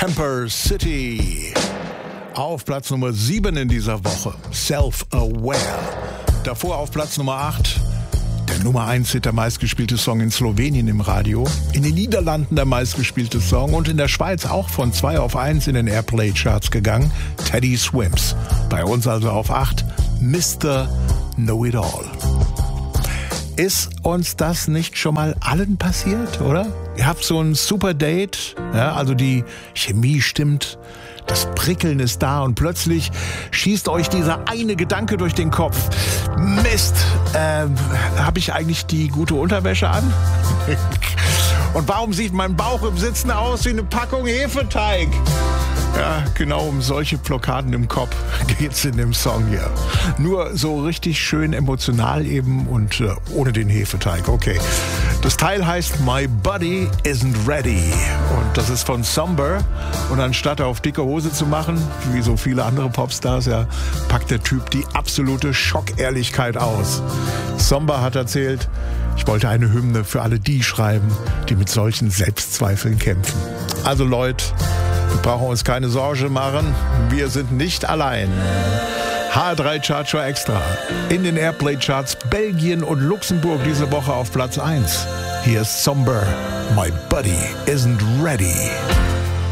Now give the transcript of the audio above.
Camper City. Auf Platz Nummer 7 in dieser Woche. Self-Aware. Davor auf Platz Nummer 8. Der Nummer 1 Hit, der meistgespielte Song in Slowenien im Radio. In den Niederlanden der meistgespielte Song. Und in der Schweiz auch von 2 auf 1 in den Airplay-Charts gegangen. Teddy Swims. Bei uns also auf 8. Mr. Know-It-All. Ist uns das nicht schon mal allen passiert, oder? Ihr habt so ein super Date, ja, also die Chemie stimmt, das Prickeln ist da und plötzlich schießt euch dieser eine Gedanke durch den Kopf. Mist, habe ich eigentlich die gute Unterwäsche an? Und warum sieht mein Bauch im Sitzen aus wie eine Packung Hefeteig? Ja, genau um solche Blockaden im Kopf geht's in dem Song hier. Nur so richtig schön emotional eben und ohne den Hefeteig. Okay. Das Teil heißt My Body Isn't Ready. Und das ist von Somber. Und anstatt auf dicke Hose zu machen, wie so viele andere Popstars, ja, packt der Typ die absolute Schockehrlichkeit aus. Somber hat erzählt, ich wollte eine Hymne für alle die schreiben, die mit solchen Selbstzweifeln kämpfen. Also Leute, wir brauchen uns keine Sorge machen, wir sind nicht allein. HR3 Chartshow Extra. In den Airplay-Charts Belgien und Luxemburg diese Woche auf Platz 1. Hier ist Somber. My Body Isn't Ready.